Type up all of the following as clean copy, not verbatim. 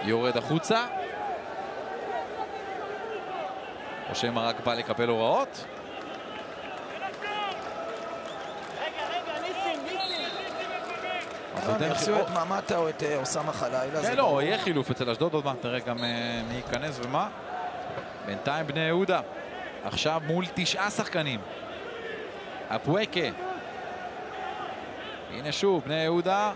יורד החוצה. או שמא רק בא לקבל הוראות. הם ירצו את ממטה או את אוסמה חלילה. כן, לא, יהיה חילוף אצל אשדוד עוד מעט, נראה גם מי ייכנס ומה. בינתיים בני יהודה, עכשיו מול 9 שחקנים. אפואקה. הנה שוב, בני יהודה.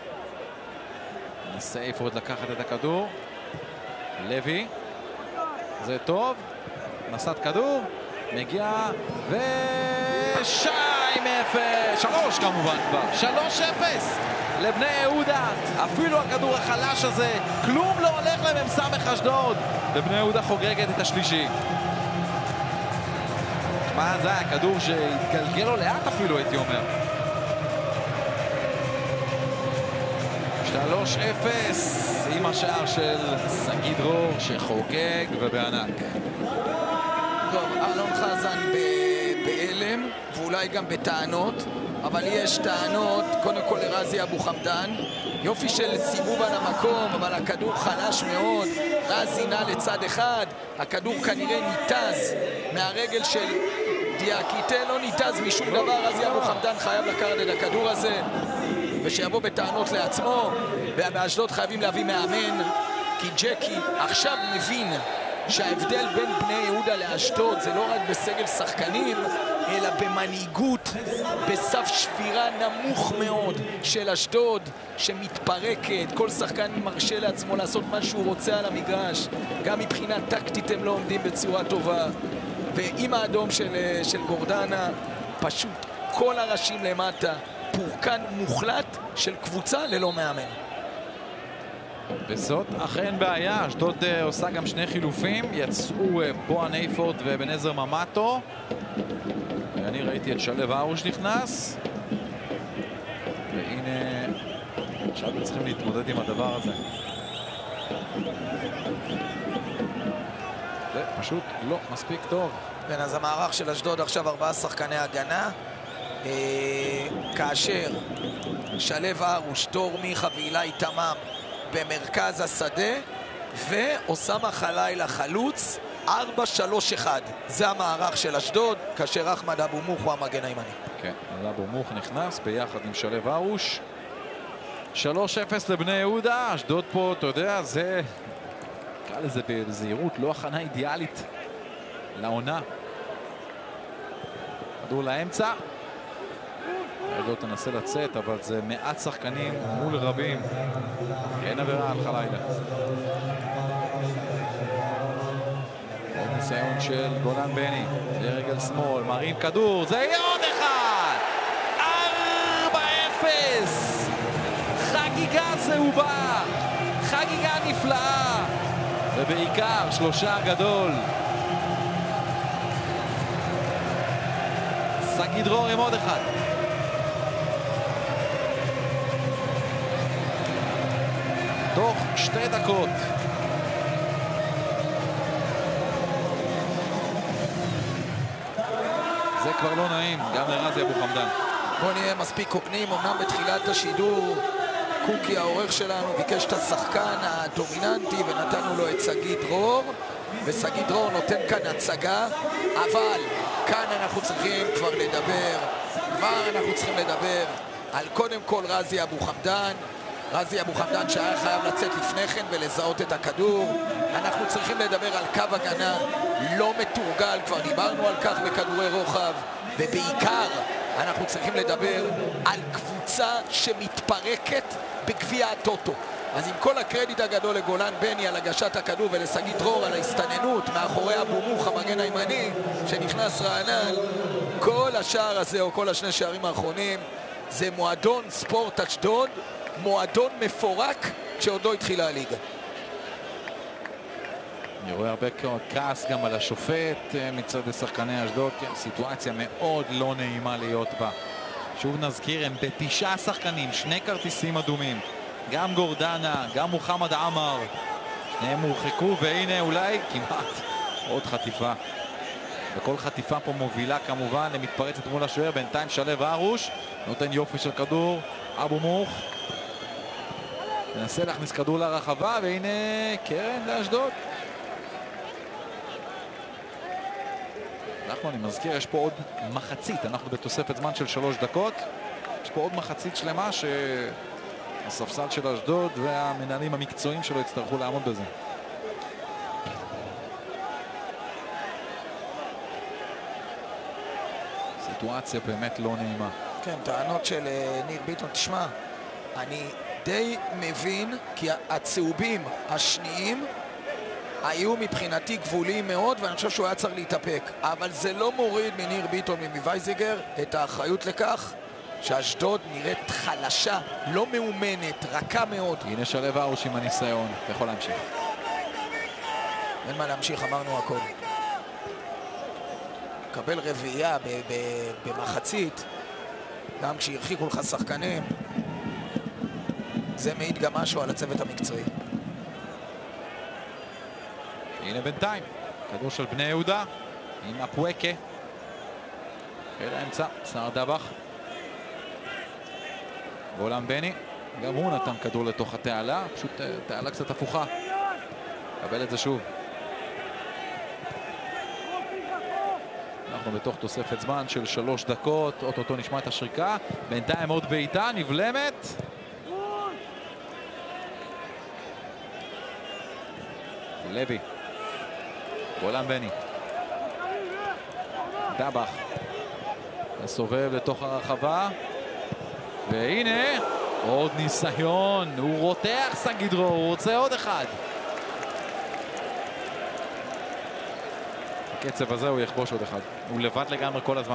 נסה איפורד לקחת את הכדור. לוי. זה טוב. נסת כדור. מגיע ו... 3 כמובן כבר. 3-0 לבני יהודה. אפילו הכדור החלש הזה, כלום לא הולך למ"ס אשדוד. ובני יהודה חוגגת את השלישי. מה זה היה? כדור שהתגלגל לו לאט אפילו, הייתי אומר. 3-0 עם השער של שגיא דרור שחוגג ובענק. טוב, אלון חזן בהלם ואולי גם בטענות, אבל יש טענות קודם כל לרזי אבו חמדן. יופי של סיבוב על המקום, אבל הכדור חלש מאוד. רזי נע לצד אחד, הכדור כנראה ניתז מהרגל של דיאקיטה, לא ניתז משום דבר. רזי אבו חמדן חייב לקחת את הכדור הזה ושיבוא בטענות לעצמו, ובאשדוד חייבים להביא מאמן, כי ג'קי עכשיו מבין שההבדל בין בני יהודה לאשדוד זה לא רק בסגל שחקנים, אלא במנהיגות, בסף שבירה נמוך מאוד של אשדוד שמתפרקת. כל שחקן מרשה לעצמו לעשות מה שהוא רוצה על המגרש, גם מבחינה טקטית הם לא עומדים בצורה טובה. ועם האדום של גורדנה, פשוט כל הראשים למטה, פורקן מוחלט של קבוצה ללא מאמן. וזאת אכן בעיה. אשדוד עושה גם 2 חילופים. יצאו בוען אייפורד ובן עזר ממטו. אני ראיתי את שלו ארוש נכנס. והנה עכשיו צריכים להתמודד עם הדבר הזה. זה פשוט לא מספיק טוב. כן, אז המערך של אשדוד עכשיו 4 שחקני הגנה, כאשר שלו ארוש, דור מיכה ואילי תמם במרכז השדה, ואוסמה חלילה חלוץ. 4-3-1 זה המערך של אשדוד, כאשר אחמד אבו מוך הוא המגן הימני. כן, אבו מוך נכנס ביחד עם שלו ארוש. 3-0 לבני יהודה. אשדוד פה, אתה יודע, זה נקרא לזה בזהירות, לא הכנה אידיאלית לעונה. כדור לאמצע. אשדוד תנסה לצאת, אבל זה מעט שחקנים מול רבים. אין עבירה על חלילה. עוד ניסיון של גולן בני לרגל שמאל, מרים כדור, זה יהיה עוד אחד! 4-0! חגיגה צהובה, חגיגה נפלאה, ובעיקר 3 גדול. שגיא דרור עם עוד אחד. תוך 2 דקות. זה כבר לא נעים, גם לרזי אבו חמדן. בוא נהיה מספיק הוגנים. אמנם בתחילת השידור קוקי העורך שלנו ביקש את השחקן הדומיננטי ונתנו לו את שגיא דרור, ושגיא דרור נותן כאן הצגה, אבל כאן אנחנו צריכים כבר לדבר על קודם כל רזי אבו חמדן. רזי אבו חמדן שהיה חייב לצאת לפני כן ולזהות את הכדור. אנחנו צריכים לדבר על קו הגנה לא מתורגל, כבר דיברנו על כך בכדורי רוחב, ובעיקר אנחנו צריכים לדבר על קבוצה שמתפרקת בגביע הטוטו. אז עם כל הקרדיט הגדול לגולן בני על הגשת הכדור ולשגיא דרור על ההסתננות מאחורי אבו מוך המגן הימני שנכנס רענן, כל השער הזה או כל 2 שערים האחרונים זה מועדון ספורט אשדוד, מועדון מפורק כשעוד לא התחילה הליגה. אני רואה הרבה כעס גם על השופט מצד שחקני אשדוד. סיטואציה מאוד לא נעימה להיות בה. שוב נזכיר, הם ב9 שחקנים, 2 כרטיסים אדומים. גם גורדנה, גם מוחמד עמר. שניהם הורחקו, והנה אולי כמעט עוד חטיפה. וכל חטיפה פה מובילה כמובן למתפרצת מול השוער. בינתיים שלו ארוש נותן יופי של כדור. אבו מוך. ננסה להכניס כדור לרחבה, והנה קרן לאשדוד. אני מזכיר, יש פה עוד מחצית, אנחנו בתוספת זמן של 3 דקות. יש פה עוד מחצית שלמה שהספסל של אשדוד והמנהלים המקצועיים שלו יצטרכו לעמוד בזה. סיטואציה באמת לא נעימה. כן, טענות של ניר ביטון. תשמע, אני די מבין, כי הצהובים השניים היו מבחינתי גבוליים מאוד, ואני חושב שהוא היה צריך להתאפק. אבל זה לא מוריד מניר ביטון ומווייזיגר את האחריות לכך שאשדוד נראית חלשה, לא מאומנת, רכה מאוד. הנה שלב ארוש עם הניסיון, אתה יכול להמשיך. אין מה להמשיך, אמרנו הכל. קבל רביעייה במחצית, גם כשהרחיקו לך שחקנים, זה מעיד גם משהו על הצוות המקצועי. הנה בינתיים, כדור של בני יהודה עם אפואקה אל האמצע, סער דבח, גולן בני, גם הוא נתן כדור לתוך התעלה, פשוט תעלה קצת הפוכה. קבל את זה שוב. אנחנו בתוך תוספת זמן של 3 דקות, אוטוטו נשמע את השריקה, בינתיים עוד בעיטה, נבלמת. לוי, גולן בני, דבח, מסובב לתוך הרחבה, והנה עוד ניסיון, הוא רותח סגידרו, הוא רוצה עוד אחד. בקצב הזה הוא יכבוש עוד אחד, הוא לבד לגמרי כל הזמן.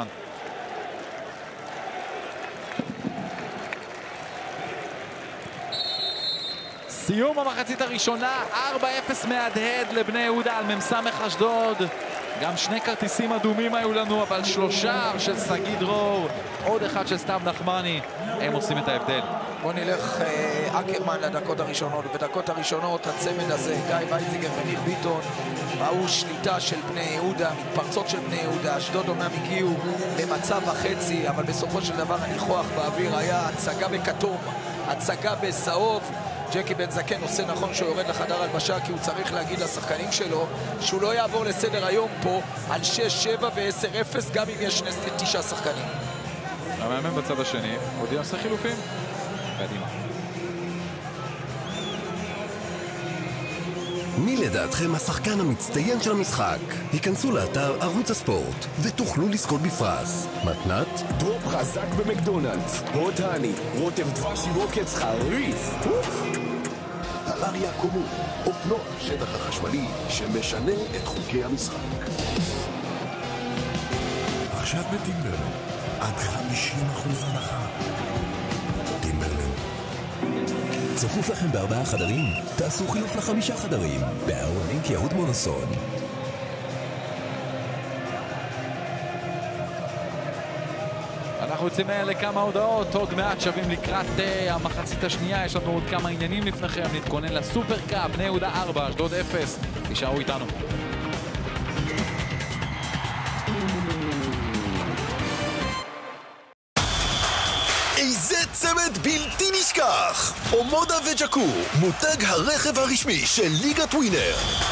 סיום המחצית הראשונה, 4-0 מהדהד לבני יהודה על ממסמך אשדוד. גם 2 כרטיסים אדומים היו לנו, אבל 3 של סגי דרור, עוד 1 של סתיו נחמני, הם עושים את ההבדל. בוא נלך אקרמן לדקות הראשונות. בדקות הראשונות הצמד הזה, גיא וייזיגר וניר ביטון, ראו שליטה של בני יהודה, מתפרצות של בני יהודה. אשדוד אומנם הגיעו למצב החצי, אבל בסופו של דבר הניחוח באוויר היה הצגה בכתום, הצגה בסעוב. ג'קי בן זקן עושה נכון שהוא יורד לחדר הלבשה, כי הוא צריך להגיד לשחקנים שלו שהוא לא יעבור לסדר היום פה על 6-7 ו-10-0 גם אם יש 9 שחקנים. המאמן בצד השני עוד יעשה חילופים. קדימה. מי לדעתכם השחקן המצטיין של המשחק? היכנסו לאתר ערוץ הספורט ותוכלו לזכות בפרס. מתנת? דרופ חזק במקדונלדס, רוטני, רוטב דבש עם עוקץ חריף. טלריה קומון, אופנוע השטח החשמלי שמשנה את חוקי המשחק. עכשיו בטימברלנד, עד 50% הנחה. טימברלנד. צפוף לכם ב4 חדרים? תעשו חילוף ל5 חדרים. בארונינק יהוד מונוסון. אנחנו יוצאים לכמה הודעות, עוד מעט שווים לקראת המחצית השנייה, יש לנו עוד כמה עניינים לפניכם, נתכונן לסופר קאפ, בני יהודה 4, אשדוד 0, תישארו איתנו. איזה צמד בלתי נשכח! אומודה וג'קור, מותג הרכב הרשמי של ליגת ווינר.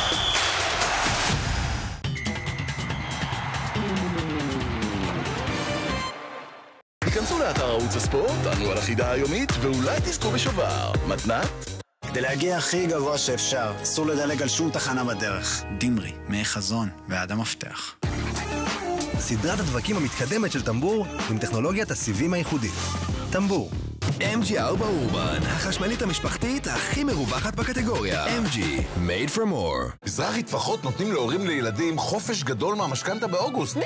היכנסו לאתר ערוץ הספורט, ענו על החידה היומית, ואולי תזכו בשובר. מתנת? כדי להגיע הכי גבוה שאפשר, אסור לדלג על שום תחנה בדרך. דימרי, מי חזון ועד המפתח. סדרת הדבקים המתקדמת של טמבור עם טכנולוגיית הסיבים הייחודית. טמבור. MG4 אורבן, החשמלית המשפחתית הכי מרווחת בקטגוריה. MG, made for more. מזרחי טפחות נותנים להורים לילדים חופש גדול מהמשכנתה באוגוסט.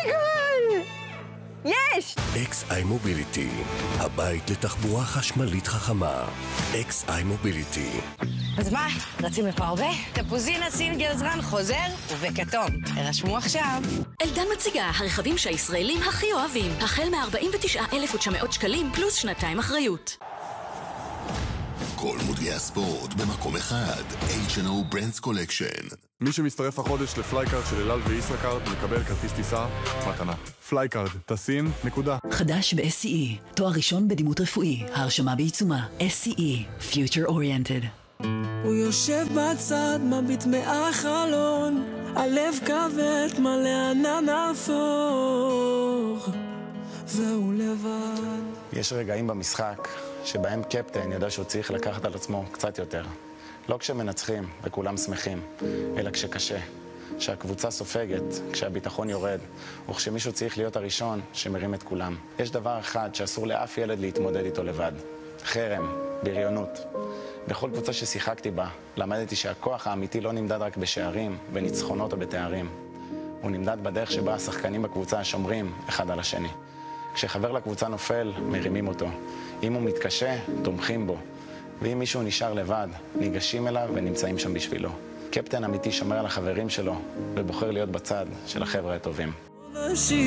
יש! XI Mobility, הבית לתחבורה חשמלית חכמה. XI Mobility. אז מה, רצים לפה הרבה? תפוזינה סינגל זרן חוזר ובכתום. הרשמו עכשיו. אלדן מציגה הרכבים שהישראלים הכי אוהבים. החל מ-49,900 שקלים פלוס 2 אחריות. כל מותגי הספורט במקום אחד. H&O Brands Collection. מי שמצטרף החודש לפלייקארד של אלעל וישראכרד מקבל כרטיס טיסה מתנה. פלייקארד, טסים, נקודה. חדש ב-SCE, תואר ראשון בדימות רפואי, ההרשמה בעיצומה. SCE, Future Oriented. הוא יושב בצד, מביט מהחלון, הלב כבד מלא ענן אפור, והוא לבד. יש רגעים במשחק שבהם קפטן יודע שהוא צריך לקחת על עצמו קצת יותר. לא כשמנצחים וכולם שמחים, אלא כשקשה. שהקבוצה סופגת, כשהביטחון יורד, או כשמישהו צריך להיות הראשון שמרים את כולם. יש דבר אחד שאסור לאף ילד להתמודד איתו לבד. חרם, בריונות. בכל קבוצה ששיחקתי בה, למדתי שהכוח האמיתי לא נמדד רק בשערים, בניצחונות או בתארים. הוא נמדד בדרך שבה השחקנים בקבוצה שומרים אחד על השני. כשחבר לקבוצה נופל, מרימים אותו. אם הוא מתקשה, תומכים בו. ואם מישהו נשאר לבד, ניגשים אליו ונמצאים שם בשבילו. קפטן אמיתי שומר על החברים שלו, ובוחר להיות בצד של החבר'ה הטובים.